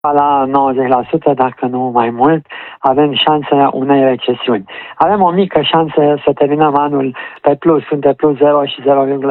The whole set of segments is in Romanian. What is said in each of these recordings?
la 90%, dacă nu mai mult, avem șansa unei recesiuni. Avem o mică șansă să terminăm anul pe plus, între plus 0 și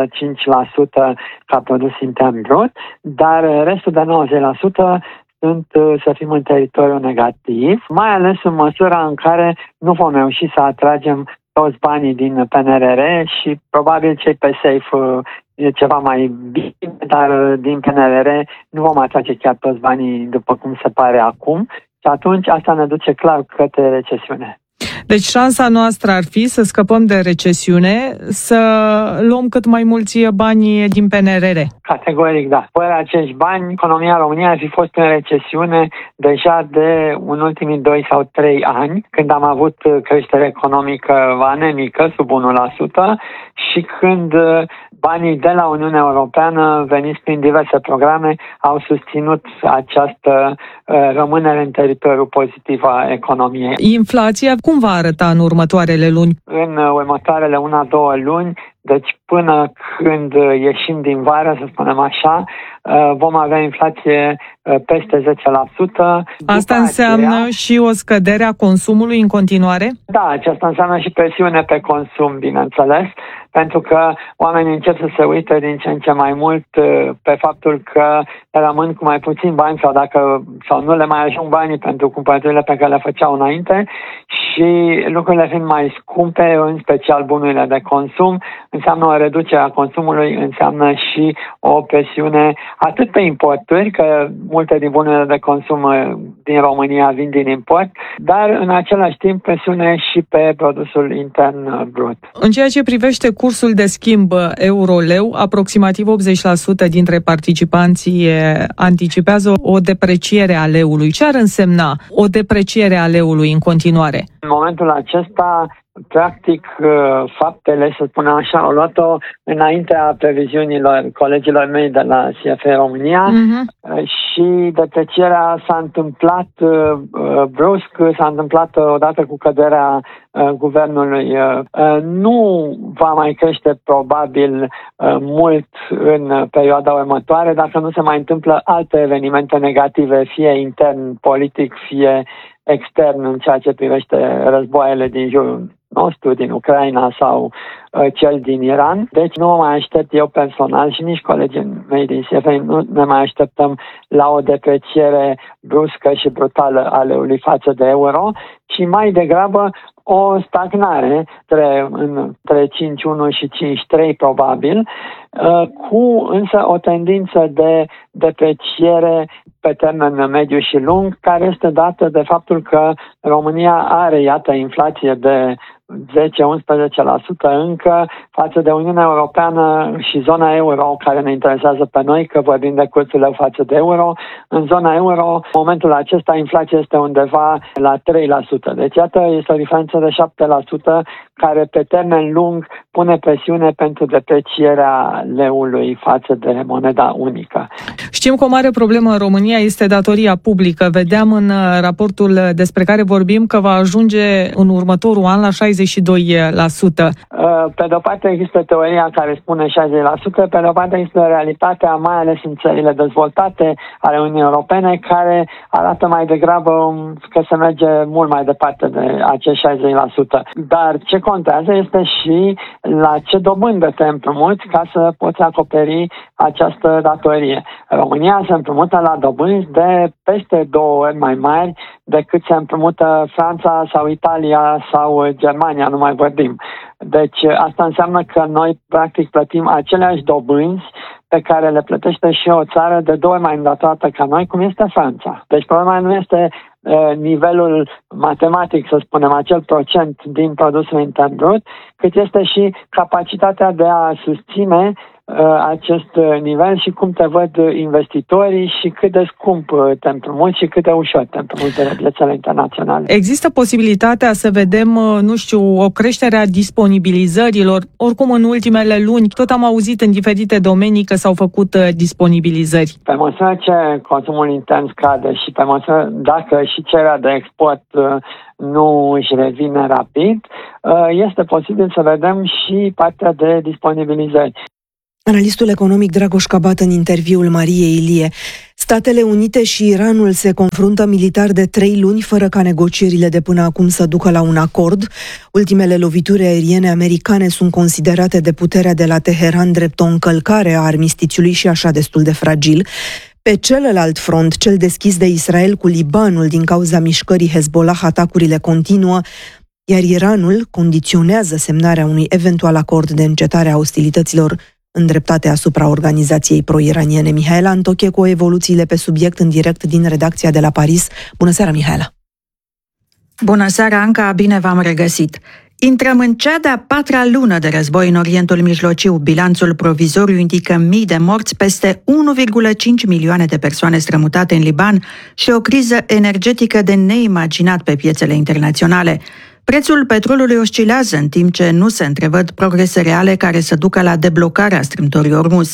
0,5% ca produs intern brut, dar restul de 90% sunt să fim în teritoriu negativ, mai ales în măsura în care nu vom reuși să atragem toți banii din PNRR și probabil cei pe safe e ceva mai bine, dar din PNRR nu vom atrage chiar toți banii după cum se pare acum și atunci asta ne duce clar către recesiune. Deci șansa noastră ar fi să scăpăm de recesiune, să luăm cât mai mulți bani din PNRR. Categoric, da. Fără acești bani, economia României ar fi fost în recesiune deja de în ultimii 2 sau 3 ani, când am avut creștere economică anemică, sub 1%, și când banii de la Uniunea Europeană, veniți prin diverse programe, au susținut această rămânere în teritoriul pozitiv a economiei. Inflația cum va arăta în următoarele luni? În următoarele 1-2 luni, deci până când ieșim din vară, să spunem așa, vom avea inflație peste 10%. Asta înseamnă și o scădere a consumului în continuare? Da, aceasta înseamnă și presiune pe consum, bineînțeles, pentru că oamenii încep să se uite din ce în ce mai mult pe faptul că rămân cu mai puțin bani sau nu le mai ajung banii pentru cumpărăturile pe care le făceau înainte și lucrurile fiind mai scumpe, în special bunurile de consum, înseamnă o reducere a consumului, înseamnă și o presiune atât pe importuri, că multe din bunurile de consum din România vin din import, dar în același timp presiune și pe produsul intern brut. În ceea ce privește cursul de schimb euro-leu, aproximativ 80% dintre participanții anticipează o depreciere a leului. Ce ar însemna o depreciere a leului în continuare? În momentul acesta, practic, faptele, să spunem așa, au luat-o înaintea previziunilor colegilor mei de la CFE România și deprecierea s-a întâmplat brusc, s-a întâmplat odată cu căderea guvernului. Nu va mai crește probabil mult în perioada următoare dacă nu se mai întâmplă alte evenimente negative, fie intern politic, fie extern în ceea ce privește războaiele din jurul nostru, din Ucraina sau cel din Iran. Deci nu mă mai aștept eu personal și nici colegii mei din CFE, nu ne mai așteptăm la o depreciere bruscă și brutală a leului față de euro, ci mai degrabă o stagnare între 5,1 și 5,3 probabil, cu însă o tendință de depreciere pe termen mediu și lung, care este dată de faptul că România are, iată, inflație de 10-11% încă față de Uniunea Europeană și zona euro, care ne interesează pe noi, că vorbim de cursul leu față de euro. În zona euro, în momentul acesta, inflația este undeva la 3%. Deci, iată, este o diferență de 7% care pe termen lung pune presiune pentru deprecierea leului față de moneda unică. Știm că o mare problemă în România este datoria publică. Vedeam în raportul despre care vorbim că va ajunge în următorul an la 62%. Pe de o parte există teoria care spune 60%, pe de o parte există realitatea, mai ales în țările dezvoltate ale Uniunii Europene, care arată mai degrabă că se merge mult mai departe de acești 60%. Dar ce contează este și la ce dobândă te împrumuți ca să poți acoperi această datorie. România se împrumută la dobânzi de peste 2 ori mai mari decât se împrumută Franța sau Italia sau Germania, nu mai vorbim. Deci asta înseamnă că noi practic plătim aceleași dobânzi pe care le plătește și o țară de 2 ori mai îndatorată ca noi, cum este Franța. Deci problema nu este nivelul matematic, să spunem, acel procent din produsul intern brut, cât este și capacitatea de a susține acest nivel și cum te văd investitorii și cât de scump te împrumuți și cât de ușor te împrumuți de la piețele internaționale. Există posibilitatea să vedem, nu știu, o creștere a disponibilizărilor? Oricum, în ultimele luni, tot am auzit în diferite domenii că s-au făcut disponibilizări. Pe măsură ce consumul intern scade și pe măsură dacă și cererea de export nu își revine rapid, este posibil să vedem și partea de disponibilizări. Analistul economic Dragoș Cabat în interviul Mariei Ilie. Statele Unite și Iranul se confruntă militar de 3 luni fără ca negocierile de până acum să ducă la un acord. Ultimele lovituri aeriene americane sunt considerate de puterea de la Teheran drept o încălcare a armistițiului și așa destul de fragil. Pe celălalt front, cel deschis de Israel cu Libanul din cauza mișcării Hezbollah, atacurile continuă, iar Iranul condiționează semnarea unui eventual acord de încetare a ostilităților îndreptate asupra organizației pro-iraniene. Mihaela Antoche cu evoluțiile pe subiect în direct din redacția de la Paris. Bună seara, Mihaela! Bună seara, Anca, bine v-am regăsit! Intrăm în cea de-a 4-a lună de război în Orientul Mijlociu. Bilanțul provizoriu indică mii de morți, peste 1,5 milioane de persoane strămutate în Liban și o criză energetică de neimaginat pe piețele internaționale. Prețul petrolului oscilează în timp ce nu se întrevăd progrese reale care să ducă la deblocarea strâmtorii Ormuz.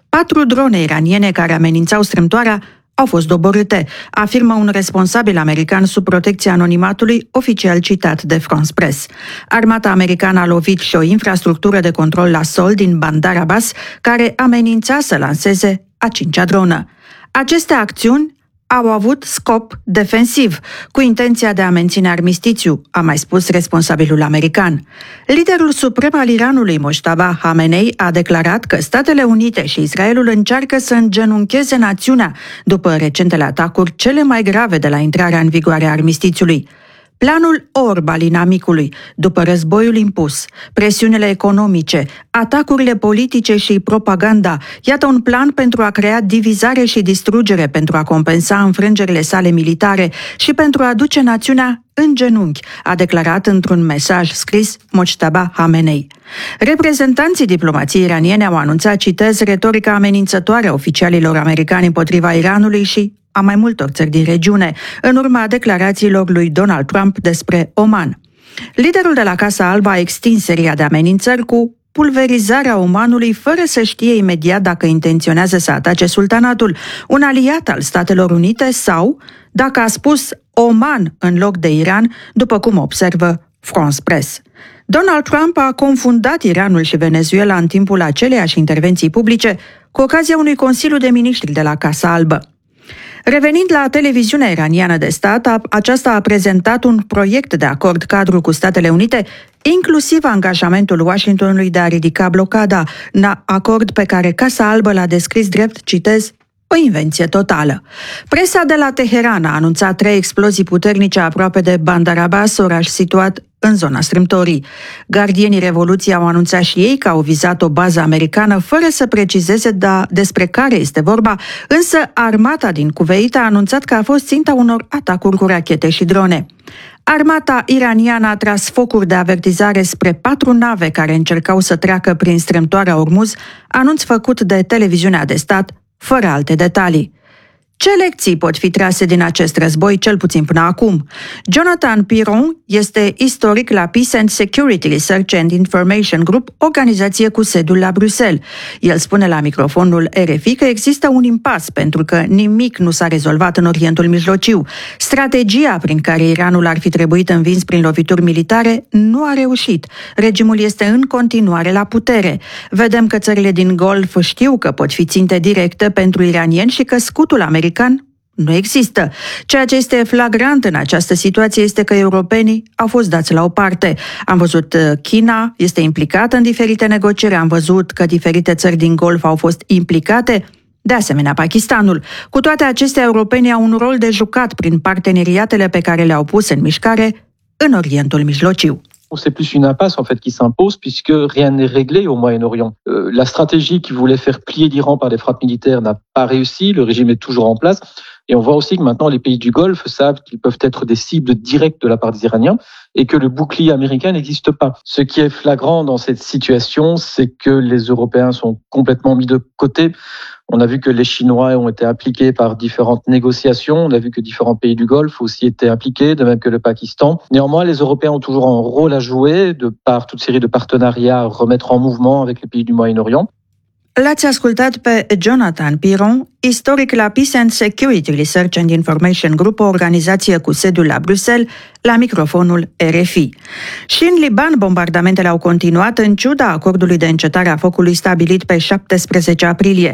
4 drone iraniene care amenințau strâmtoarea au fost doborâte, afirmă un responsabil american sub protecția anonimatului, oficial citat de France Press. Armata americană a lovit și o infrastructură de control la sol din Bandar Abbas, care amenința să lanseze a 5-a dronă. Aceste acțiuni au avut scop defensiv, cu intenția de a menține armistițiu, a mai spus responsabilul american. Liderul suprem al Iranului, Mojtaba Khamenei, a declarat că Statele Unite și Israelul încearcă să îngenuncheze națiunea după recentele atacuri cele mai grave de la intrarea în vigoare a armistițiului. Planul orb al inamicului, după războiul impus, presiunile economice, atacurile politice și propaganda, iată un plan pentru a crea divizare și distrugere, pentru a compensa înfrângerile sale militare și pentru a duce națiunea în genunchi, a declarat într-un mesaj scris Mojtaba Khamenei. Reprezentanții diplomației iraniene au anunțat, citez, retorica amenințătoare a oficialilor americani împotriva Iranului și a mai multor țări din regiune, în urma declarațiilor lui Donald Trump despre Oman. Liderul de la Casa Albă a extins seria de amenințări cu pulverizarea Omanului fără să știe imediat dacă intenționează să atace sultanatul, un aliat al Statelor Unite, sau dacă a spus Oman în loc de Iran, după cum observă France Press. Donald Trump a confundat Iranul și Venezuela în timpul aceleiași intervenții publice cu ocazia unui consiliu de miniștri de la Casa Albă. Revenind la televiziunea iraniană de stat, aceasta a prezentat un proiect de acord cadru cu Statele Unite, inclusiv angajamentul Washingtonului de a ridica blocada, acord pe care Casa Albă l-a descris drept, citez, o invenție totală. Presa de la Teheran a anunțat 3 explozii puternice aproape de Bandar Abbas, oraș situat în zona strâmtorii. Gardienii Revoluției au anunțat și ei că au vizat o bază americană fără să precizeze despre care este vorba, însă armata din Kuwait a anunțat că a fost ținta unor atacuri cu rachete și drone. Armata iraniană a tras focuri de avertizare spre 4 nave care încercau să treacă prin strâmtoarea Ormuz, anunț făcut de televiziunea de stat, fără alte detalii. Ce lecții pot fi trase din acest război, cel puțin până acum? Jonathan Piron este istoric la Peace and Security Research and Information Group, organizație cu sediul la Bruxelles. El spune la microfonul RFI că există un impas pentru că nimic nu s-a rezolvat în Orientul Mijlociu. Strategia prin care Iranul ar fi trebuit învins prin lovituri militare nu a reușit. Regimul este în continuare la putere. Vedem că țările din Golf știu că pot fi ținte directe pentru iranieni și că scutul american nu există. Ceea ce este flagrant în această situație este că europenii au fost dați la o parte. Am văzut China este implicată în diferite negocieri, am văzut că diferite țări din Golf au fost implicate, de asemenea Pakistanul. Cu toate acestea, europenii au un rol de jucat prin parteneriatele pe care le-au pus în mișcare în Orientul Mijlociu. C'est plus une impasse en fait qui s'impose puisque rien n'est réglé au Moyen-Orient. La stratégie qui voulait faire plier l'Iran par des frappes militaires n'a pas réussi, le régime est toujours en place et on voit aussi que maintenant les pays du Golfe savent qu'ils peuvent être des cibles directes de la part des Iraniens et que le bouclier américain n'existe pas. Ce qui est flagrant dans cette situation, c'est que les Européens sont complètement mis de côté. On a vu que les Chinois ont été impliqués par différentes négociations. On a vu que différents pays du Golfe aussi étaient impliqués, de même que le Pakistan. Néanmoins, les Européens ont toujours un rôle à jouer de par toute série de partenariats à remettre en mouvement avec les pays du Moyen-Orient. L-ați ascultat pe Jonathan Piron, istoric la Peace and Security Research and Information Group, o organizație cu sediul la Bruxelles, la microfonul RFI. Și în Liban, bombardamentele au continuat în ciuda acordului de încetare a focului stabilit pe 17 aprilie.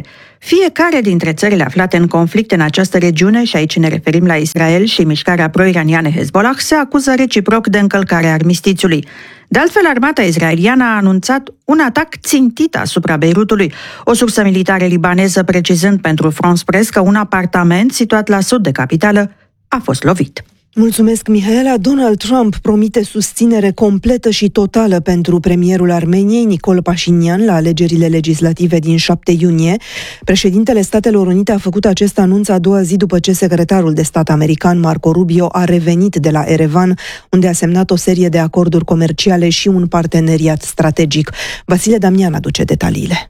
Fiecare dintre țările aflate în conflict în această regiune, și aici ne referim la Israel și mișcarea pro-iraniană Hezbollah, se acuză reciproc de încălcarea armistițiului. De altfel, armata israeliană a anunțat un atac țintit asupra Beirutului, o sursă militară libaneză precizând pentru France Press că un apartament situat la sud de capitală a fost lovit. Mulțumesc, Mihaela. Donald Trump promite susținere completă și totală pentru premierul Armeniei, Nicol Pașinian, la alegerile legislative din 7 iunie. Președintele Statelor Unite a făcut acest anunț a doua zi după ce secretarul de stat american Marco Rubio a revenit de la Erevan, unde a semnat o serie de acorduri comerciale și un parteneriat strategic. Vasile Damian aduce detaliile.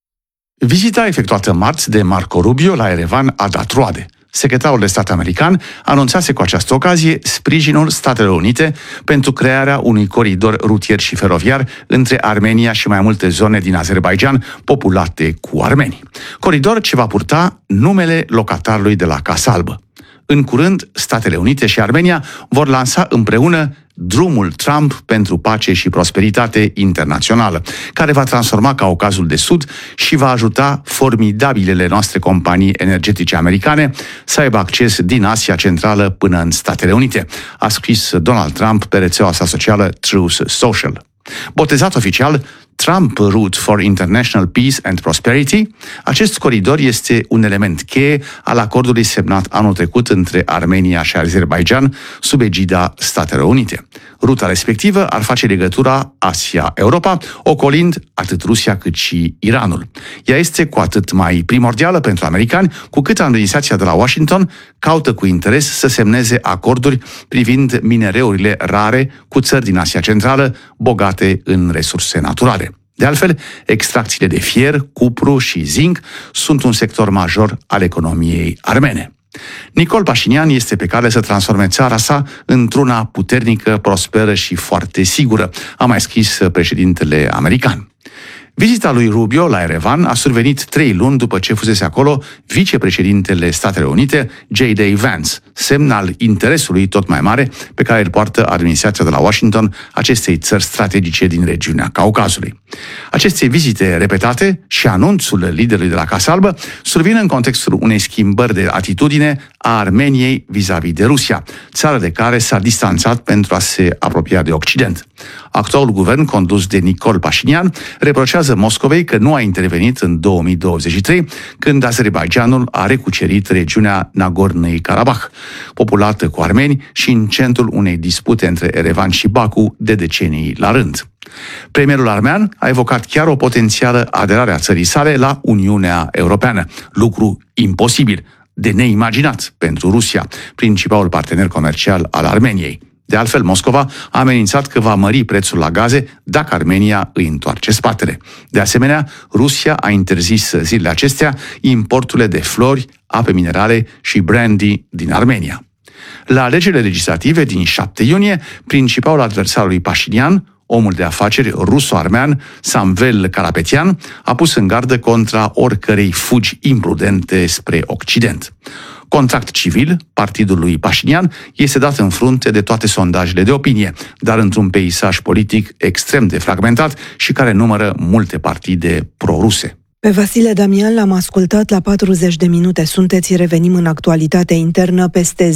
Vizita efectuată marți de Marco Rubio la Erevan a dat roade. Secretarul de stat american anunțase cu această ocazie sprijinul Statelor Unite pentru crearea unui coridor rutier și feroviar între Armenia și mai multe zone din Azerbaidjan populate cu armeni. Coridor ce va purta numele locatarului de la Casa Albă. În curând, Statele Unite și Armenia vor lansa împreună drumul Trump pentru pace și prosperitate internațională, care va transforma Caucazul de Sud și va ajuta formidabilele noastre companii energetice americane să aibă acces din Asia Centrală până în Statele Unite, a scris Donald Trump pe rețeaua sa socială Truth Social. Botezat oficial Trump Route for International Peace and Prosperity, acest coridor este un element cheie al acordului semnat anul trecut între Armenia și Azerbaidjan sub egida Statelor Unite. Ruta respectivă ar face legătura Asia-Europa, ocolind atât Rusia cât și Iranul. Ea este cu atât mai primordială pentru americani, cu cât administrația de la Washington caută cu interes să semneze acorduri privind minereurile rare cu țări din Asia Centrală, bogate în resurse naturale. De altfel, extracțiile de fier, cupru și zinc sunt un sector major al economiei armene. Nicol Pașinian este pe cale să transforme țara sa într-una puternică, prosperă și foarte sigură, a mai scris președintele american. Vizita lui Rubio la Erevan a survenit 3 luni după ce fusese acolo vicepreședintele Statelor Unite, J.D. Vance, semn al interesului tot mai mare pe care îl poartă administrația de la Washington acestei țări strategice din regiunea Caucazului. Aceste vizite repetate și anunțul liderului de la Casa Albă survin în contextul unei schimbări de atitudine a Armeniei vis-a-vis de Rusia, țară de care s-a distanțat pentru a se apropia de Occident. Actualul guvern condus de Nicol Pașinian reproșează Moscovei că nu a intervenit în 2023, când Azerbaidjanul a recucerit regiunea Nagorno-Karabakh, populată cu armeni și în centrul unei dispute între Erevan și Baku de decenii la rând. Premierul armean a evocat chiar o potențială aderare a țării sale la Uniunea Europeană, lucru imposibil, de neimaginat pentru Rusia, principalul partener comercial al Armeniei. De altfel, Moscova a amenințat că va mări prețul la gaze dacă Armenia îi întoarce spatele. De asemenea, Rusia a interzis zilele acestea importurile de flori, ape minerale și brandy din Armenia. La alegerile legislative din 7 iunie, principalul adversar lui Pașinian, omul de afaceri ruso-armean Samvel Karapetyan, a pus în gardă contra oricărei fugi imprudente spre Occident. Contract civil, partidul lui Pașinian, este dat în frunte de toate sondajele de opinie, dar într-un peisaj politic extrem de fragmentat și care numără multe partide pro-ruse. Pe Vasile Damian l-am ascultat la 40 de minute. Sunteți, revenim în actualitatea internă. Peste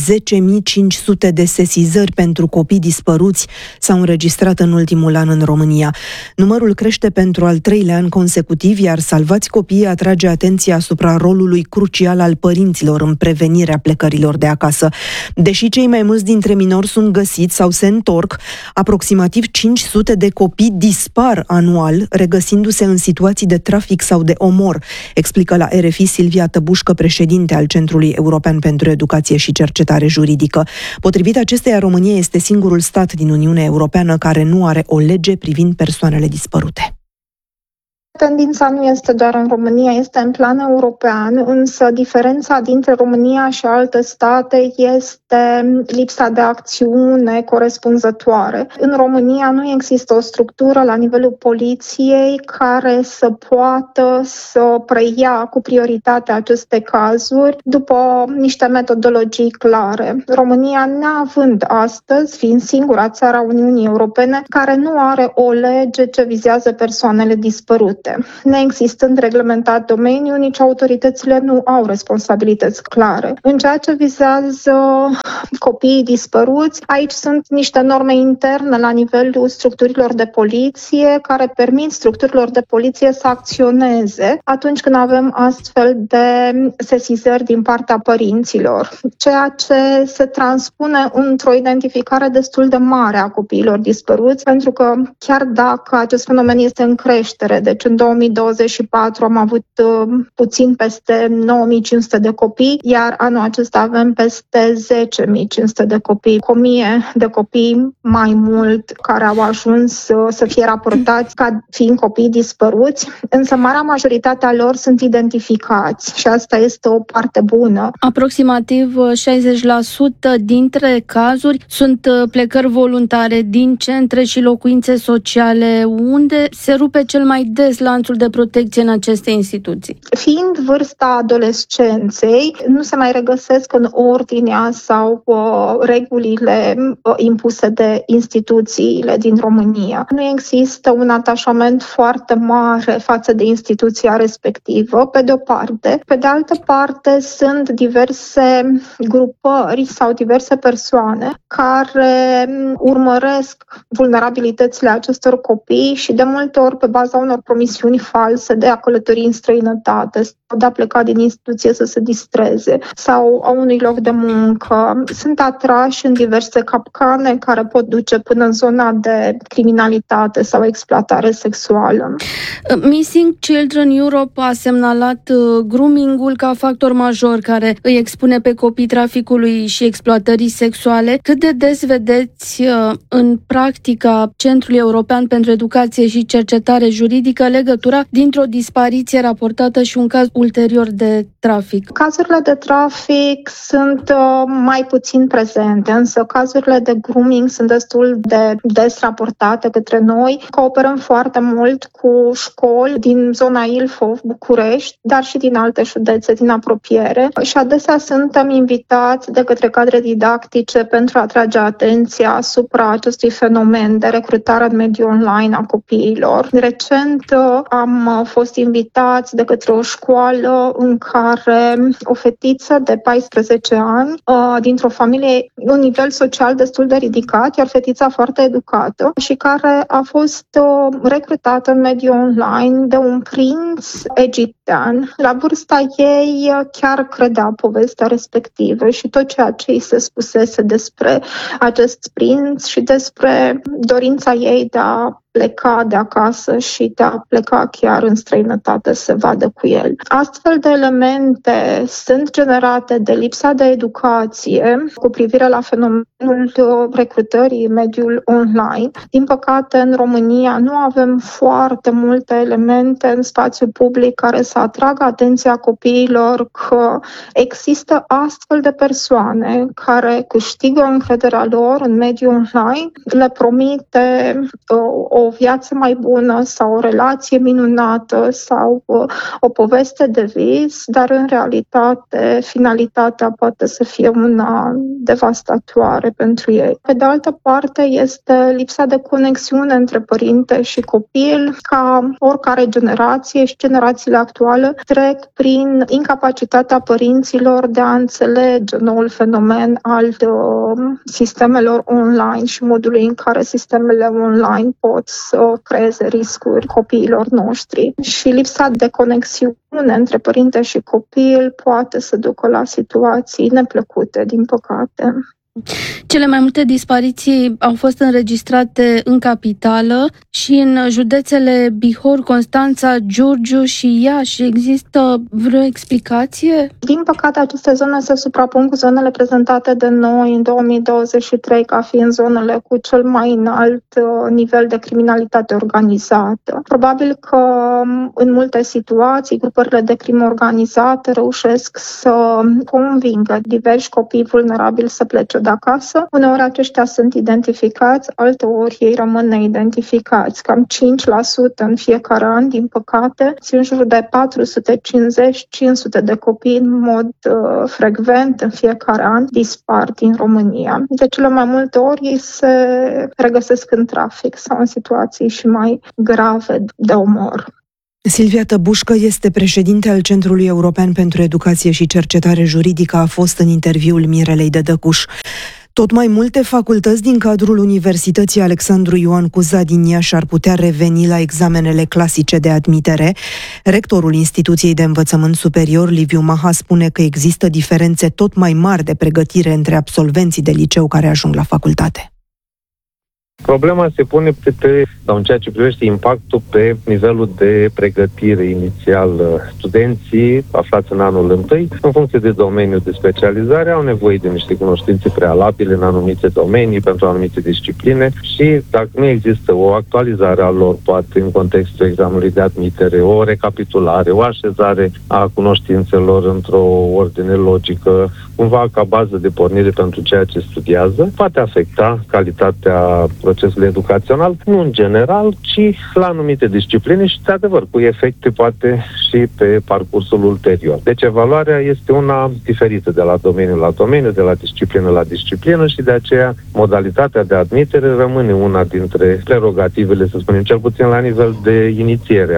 10.500 de sesizări pentru copii dispăruți s-au înregistrat în ultimul an în România. Numărul crește pentru al 3-lea an consecutiv, iar Salvați Copiii atrage atenția asupra rolului crucial al părinților în prevenirea plecărilor de acasă. Deși cei mai mulți dintre minori sunt găsiți sau se întorc, aproximativ 500 de copii dispar anual, regăsindu-se în situații de trafic sau de omor, explică la RFI Silvia Tăbușcă, președinte al Centrului European pentru Educație și Cercetare Juridică. Potrivit acesteia, România este singurul stat din Uniunea Europeană care nu are o lege privind persoanele dispărute. Tendința nu este doar în România, este în plan european, însă diferența dintre România și alte state este lipsa de acțiune corespunzătoare. În România nu există o structură la nivelul poliției care să poată să preia cu prioritate aceste cazuri după niște metodologii clare. România, neavând astăzi, fiind singura țară a Uniunii Europene care nu are o lege ce vizează persoanele dispărute. dispărute. Neexistând reglementat domeniul, nici autoritățile nu au responsabilități clare. În ceea ce vizează copiii dispăruți, aici sunt niște norme interne la nivelul structurilor de poliție care permit structurilor de poliție să acționeze atunci când avem astfel de sesizări din partea părinților, ceea ce se transpune într-o identificare destul de mare a copiilor dispăruți, pentru că chiar dacă acest fenomen este în creștere, deci în 2024 am avut puțin peste 9.500 de copii, iar anul acesta avem peste 10.500 de copii, cu 1.000 de copii mai mult care au ajuns să fie raportați ca fiind copii dispăruți, însă marea majoritate a lor sunt identificați și asta este o parte bună. Aproximativ 60% dintre cazuri sunt plecări voluntare din centre și locuințe sociale. Unde se rupe cel mai des lanțul de protecție în aceste instituții? Fiind vârsta adolescenței, nu se mai regăsesc în ordinea sau regulile impuse de instituțiile din România. Nu există un atașament foarte mare față de instituția respectivă, pe de o parte. Pe de altă parte, sunt diverse grupări sau diverse persoane care urmăresc vulnerabilitățile acestor copii și de multe ori pe baza unor promisiuni false de a călători în străinătate, sau de a pleca din instituție să se distreze sau a unui loc de muncă. Sunt atrași în diverse capcane care pot duce până în zona de criminalitate sau exploatare sexuală. Missing Children Europe a semnalat grooming-ul ca factor major care îi expune pe copii traficului și exploatării sexuale. Cât de des vedeți în practica Centrului European pentru Educație și Cercetare Juridică legătura dintre o dispariție raportată și un caz ulterior de trafic? Cazurile de trafic sunt mai puțin prezente, însă cazurile de grooming sunt destul de des raportate către noi. Cooperăm foarte mult cu școli din zona Ilfov, București, dar și din alte județe din apropiere și adesea suntem invitați de către cadre didactice pentru a atrage atenția asupra acestui fenomen de recrutare în mediul online a copiilor. Recent am fost invitați de către o școală în care o fetiță de 14 ani, dintr-o familie, un nivel social destul de ridicat, iar fetița foarte educată și care a fost recrutată în mediul online de un prinț egiptean. La vârsta ei chiar credea povestea respectivă și tot ceea ce îi se spusese despre acest prinț și despre dorința ei de a pleca de acasă și de a pleca chiar în străinătate să vadă cu el. Astfel de elemente sunt generate de lipsa de educație cu privire la fenomenul recrutării în mediul online. Din păcate, în România nu avem foarte multe elemente în spațiu public care să atragă atenția copiilor că există astfel de persoane care câștigă încrederea lor în mediul online, le promite o viață mai bună sau o relație minunată sau o poveste de vis, dar în realitate finalitatea poate să fie una devastatoare pentru ei. Pe de altă parte este lipsa de conexiune între părinte și copil, ca oricare generație și generațiile actuale trec prin incapacitatea părinților de a înțelege noul fenomen al sistemelor online și modului în care sistemele online pot să creeze riscuri copiilor noștri. Și lipsa de conexiune între părinte și copil poate să ducă la situații neplăcute, din păcate. Cele mai multe dispariții au fost înregistrate în capitală și în județele Bihor, Constanța, Giurgiu și Iași. Există vreo explicație? Din păcate, aceste zone se suprapun cu zonele prezentate de noi în 2023 ca fiind zonele cu cel mai înalt nivel de criminalitate organizată. Probabil că în multe situații grupările de crimă organizată reușesc să convingă diversi copii vulnerabili să plece de acasă. Uneori aceștia sunt identificați, alteori ei rămân neidentificați. Cam 5% în fiecare an, din păcate, în jur de 450-500 de copii în mod frecvent în fiecare an dispar din România. De cele mai multe ori ei se regăsesc în trafic sau în situații și mai grave de omor. Silvia Tăbușcă este președinte al Centrului European pentru Educație și Cercetare Juridică, a fost în interviul Mirelei Dădăcuș. Tot mai multe facultăți din cadrul Universității Alexandru Ioan Cuza din Iași ar putea reveni la examenele clasice de admitere. Rectorul Instituției de Învățământ Superior, Liviu Maha, spune că există diferențe tot mai mari de pregătire între absolvenții de liceu care ajung la facultate. Problema se pune sau în ceea ce privește impactul pe nivelul de pregătire inițial. Studenții aflați în anul întâi, în funcție de domeniul de specializare, au nevoie de niște cunoștințe prealabile în anumite domenii, pentru anumite discipline și dacă nu există o actualizare a lor, poate în contextul examenului de admitere, o recapitulare, o așezare a cunoștințelor într-o ordine logică, cumva ca bază de pornire pentru ceea ce studiază, poate afecta calitatea procesului educațional, nu în general, ci la anumite discipline și, de adevăr, cu efecte poate și pe parcursul ulterior. Deci evaluarea este una diferită de la domeniu la domeniu, de la disciplină la disciplină și de aceea modalitatea de admitere rămâne una dintre prerogativele, să spunem, cel puțin la nivel de inițiere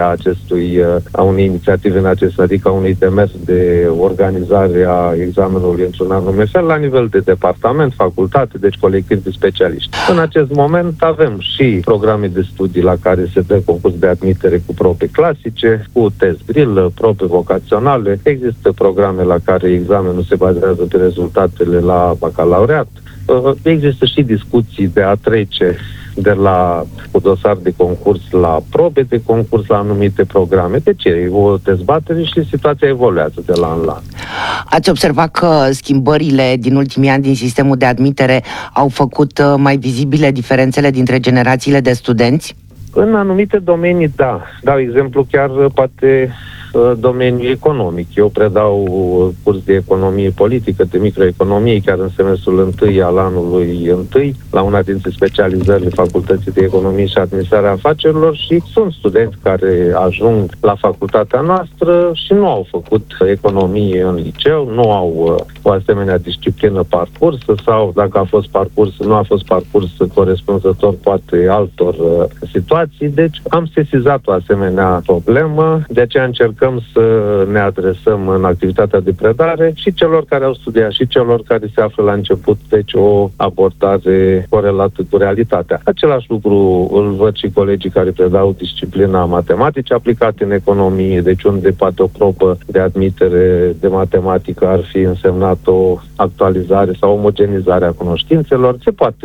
a unei inițiative în acest, adică a unui demers de organizare a examenului într-un anume fel, la nivel de departament, facultate, deci colectiv de specialiști. În acest moment avem și programe de studii la care se dă concurs de admitere cu probe clasice, cu test grill, probe vocaționale. Există programe la care examenul se bazează pe rezultatele la bacalaureat. Există și discuții de a trece de la un dosar de concurs la probe de concurs la anumite programe. Deci e o dezbatere și situația evoluează de la an la an. Ați observat că schimbările din ultimii ani din sistemul de admitere au făcut mai vizibile diferențele dintre generațiile de studenți? În anumite domenii, da. Dau exemplu chiar poate domeniul economic. Eu predau curs de economie politică, de microeconomie, chiar în semestrul întâi al anului întâi, la una dintre specializările Facultății de Economie și Administrarea Afacerilor și sunt studenți care ajung la facultatea noastră și nu au făcut economie în liceu, nu au o asemenea disciplină parcursă sau dacă a fost parcurs, nu a fost parcurs corespunzător poate altor situații. Deci am sesizat o asemenea problemă, de aceea încercăm să ne adresăm în activitatea de predare și celor care au studiat și celor care se află la început, deci o abordare corelată cu realitatea. Același lucru îl văd și colegii care predau disciplina matematice aplicate în economie, deci unde poate o probă de admitere de matematică ar fi însemnat o actualizare sau omogenizare a cunoștințelor.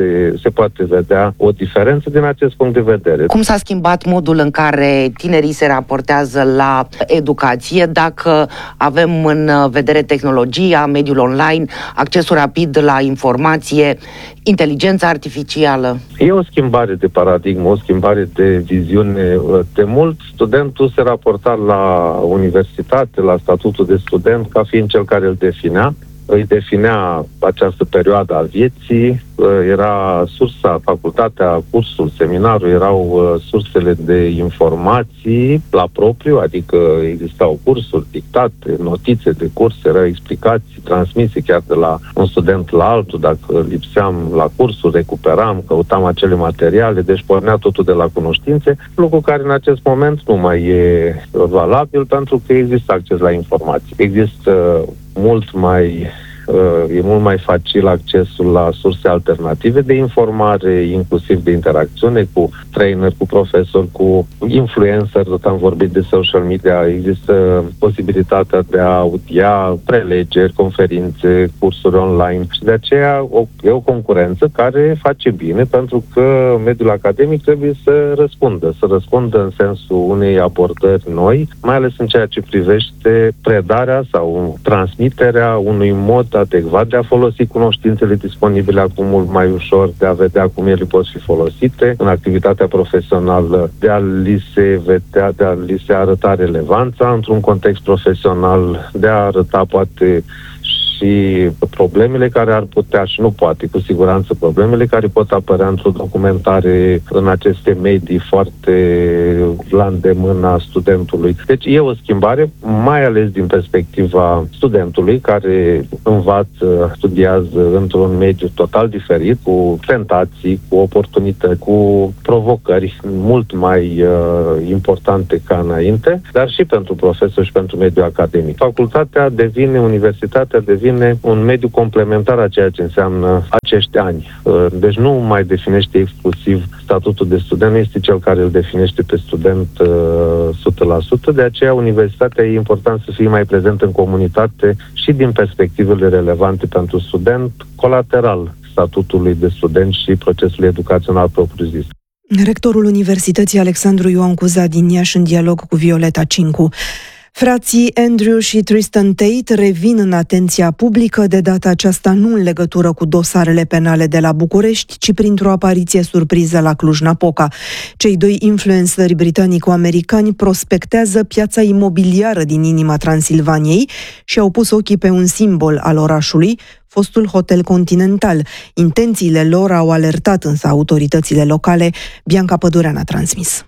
Se poate vedea o diferență din acest punct de vedere. Cum s-a schimbat modul în care tinerii se raportează la educație, dacă avem în vedere tehnologia, mediul online, accesul rapid la informație, inteligența artificială? E o schimbare de paradigmă, o schimbare de viziune. De mult, studentul se raporta la universitate, la statutul de student, ca fiind cel care îi definea această perioadă a vieții, era sursa, facultatea, cursul, seminarul, erau sursele de informații la propriu, adică existau cursuri dictate, notițe de curs, erau explicații transmise chiar de la un student la altul, dacă lipseam la cursul, recuperam, căutam acele materiale, deci pornea totul de la cunoștințe, lucru care în acest moment nu mai e valabil pentru că există acces la informații. Există e mult mai facil accesul la surse alternative de informare, inclusiv de interacțiune cu trainer, cu profesor, cu influencer, tot am vorbit de social media, există posibilitatea de a audia prelegeri, conferințe, cursuri online și de aceea e o concurență care face bine pentru că mediul academic trebuie să răspundă în sensul unei abordări noi, mai ales în ceea ce privește predarea sau transmiterea unui mod adecvat de a folosi cunoștințele disponibile acum mult mai ușor, de a vedea cum ele pot fi folosite în activitatea profesională, de a li se arăta relevanța într-un context profesional, de a arăta poate și problemele care ar putea, și nu poate, cu siguranță problemele care pot apărea într-o documentare în aceste medii foarte la îndemâna studentului. Deci e o schimbare, mai ales din perspectiva studentului care învață, studiază într-un mediu total diferit, cu tentații, cu oportunități, cu provocări mult mai importante ca înainte, dar și pentru profesori și pentru mediul academic. Universitatea devine un mediu complementar a ceea ce înseamnă acești ani. Deci nu mai definește exclusiv statutul de student, nu este cel care îl definește pe student 100%, de aceea universitatea e important să fie mai prezent în comunitate și din perspectivele relevante pentru student, colateral statutului de student și procesul educațional propriu-zis. Rectorul Universității Alexandru Ioan Cuza din Iași în dialog cu Violeta Cincu. Frații Andrew și Tristan Tate revin în atenția publică, de data aceasta nu în legătură cu dosarele penale de la București, ci printr-o apariție surpriză la Cluj-Napoca. Cei doi influenceri britanico-americani prospectează piața imobiliară din inima Transilvaniei și au pus ochii pe un simbol al orașului, fostul Hotel Continental. Intențiile lor au alertat însă autoritățile locale. Bianca Pădurean a transmis.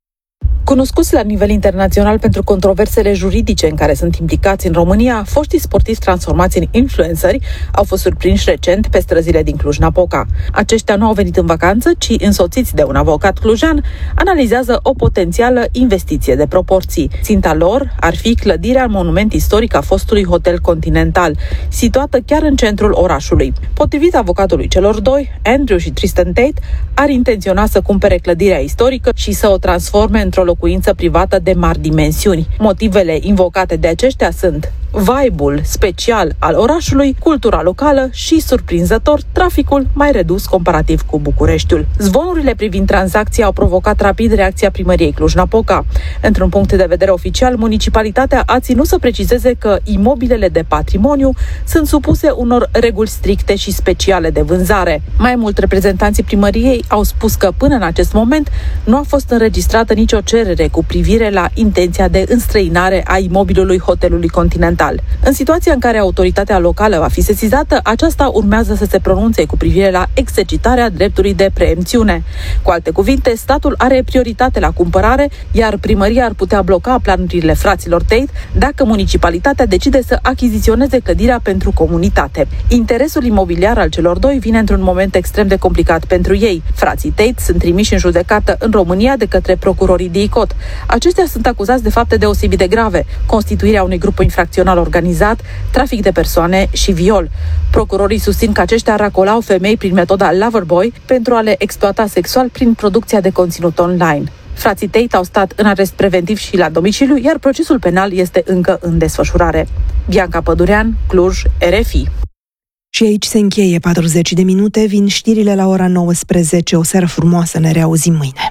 Cunoscuți la nivel internațional pentru controversele juridice în care sunt implicați în România, foștii sportivi transformați în influenceri au fost surprinși recent pe străzile din Cluj-Napoca. Aceștia nu au venit în vacanță, ci însoțiți de un avocat clujan, analizează o potențială investiție de proporții. Ținta lor ar fi clădirea în monument istoric a fostului Hotel Continental, situată chiar în centrul orașului. Potrivit avocatului celor doi, Andrew și Tristan Tate ar intenționa să cumpere clădirea istorică și să o transforme într-o locuință privată de mari dimensiuni. Motivele invocate de aceștia sunt vibe-ul special al orașului, cultura locală și, surprinzător, traficul mai redus comparativ cu Bucureștiul. Zvonurile privind tranzacția au provocat rapid reacția primăriei Cluj-Napoca. Într-un punct de vedere oficial, municipalitatea a ținut să precizeze că imobilele de patrimoniu sunt supuse unor reguli stricte și speciale de vânzare. Mai mult, reprezentanții primăriei au spus că până în acest moment nu a fost înregistrată nicio cerere cu privire la intenția de înstrăinare a imobilului Hotelului Continental. În situația în care autoritatea locală va fi sesizată, aceasta urmează să se pronunțe cu privire la exercitarea dreptului de preemțiune. Cu alte cuvinte, statul are prioritate la cumpărare, iar primăria ar putea bloca planurile fraților Tate dacă municipalitatea decide să achiziționeze clădirea pentru comunitate. Interesul imobiliar al celor doi vine într-un moment extrem de complicat pentru ei. Frații Tate sunt trimiși în judecată în România de către procurorii DICOT. Aceștia sunt acuzați de fapte deosebit de grave: constituirea unui grup infracțional organizat, trafic de persoane și viol. Procurorii susțin că aceștia racolau femei prin metoda Loverboy pentru a le exploata sexual prin producția de conținut online. Frații Tate au stat în arest preventiv și la domiciliu, iar procesul penal este încă în desfășurare. Bianca Pădurean, Cluj, RFI. Și aici se încheie 40 de minute, vin știrile la ora 19. O seară frumoasă, ne reauzim mâine.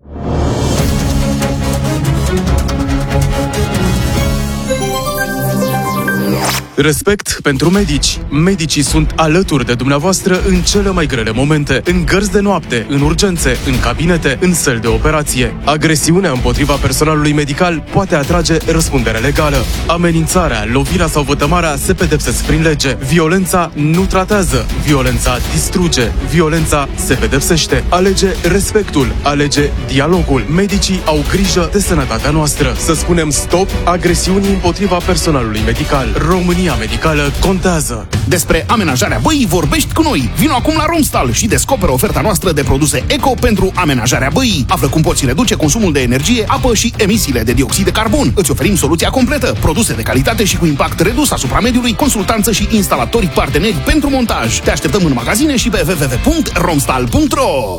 Respect pentru medici. Medicii sunt alături de dumneavoastră în cele mai grele momente, în gărzi de noapte, în urgențe, în cabinete, în săli de operație. Agresiunea împotriva personalului medical poate atrage răspundere legală. Amenințarea, lovirea sau vătămarea se pedepsesc prin lege. Violența nu tratează, violența distruge, violența se pedepsește. Alege respectul, alege dialogul. Medicii au grijă de sănătatea noastră. Să spunem stop agresiunii împotriva personalului medical. România medicală contează. Despre amenajarea băii vorbești cu noi. Vino acum la Romstal și descoperă oferta noastră de produse eco pentru amenajarea băii. Află cum poți reduce consumul de energie, apă și emisiile de dioxid de carbon. Îți oferim soluția completă, produse de calitate și cu impact redus asupra mediului, consultanță și instalatori parteneri pentru montaj. Te așteptăm în magazine și pe www.romstal.ro.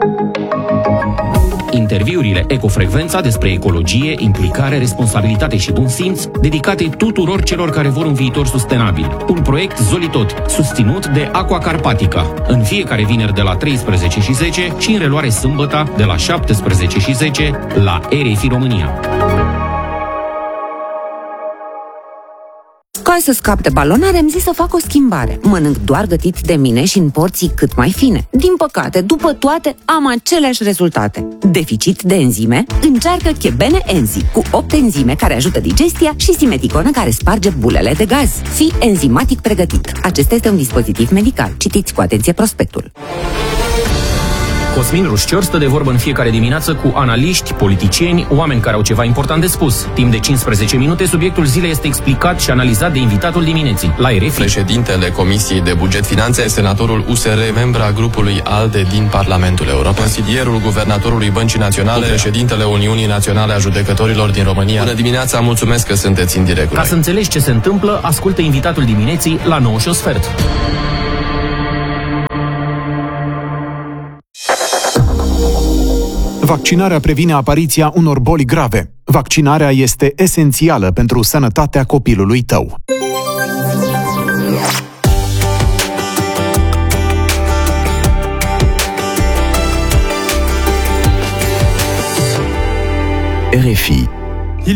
Interviurile Ecofrecvența despre ecologie, implicare, responsabilitate și bun simț, dedicate tuturor celor care vor un viitor sustenabil. Un proiect Zolitot, susținut de Aqua Carpatica. În fiecare vineri de la 13:10 și în reluare sâmbătă de la 17:10 la RFI România. să scap de balonare, am zis să fac o schimbare. Mănânc doar gătit de mine și în porții cât mai fine. Din păcate, după toate, am aceleași rezultate. Deficit de enzime? Încearcă Chebene Enzi, cu 8 enzime care ajută digestia și Simeticonă care sparge bulele de gaz. Fii enzimatic pregătit. Acesta este un dispozitiv medical. Citiți cu atenție prospectul. Cosmin Rușcior stă de vorbă în fiecare dimineață cu analiști, politicieni, oameni care au ceva important de spus. Timp de 15 minute, subiectul zilei este explicat și analizat de invitatul dimineții, la RFI. Președintele Comisiei de Buget Finanțe, senatorul USR, membra grupului ALDE din Parlamentul European, consilierul guvernatorului Băncii Naționale, președintele Uniunii Naționale a Judecătorilor din România. Bună dimineața, mulțumesc că sunteți în direct. Ca să înțelegi ce se întâmplă, ascultă invitatul dimineții la 9:15. Vaccinarea previne apariția unor boli grave. Vaccinarea este esențială pentru sănătatea copilului tău. RFI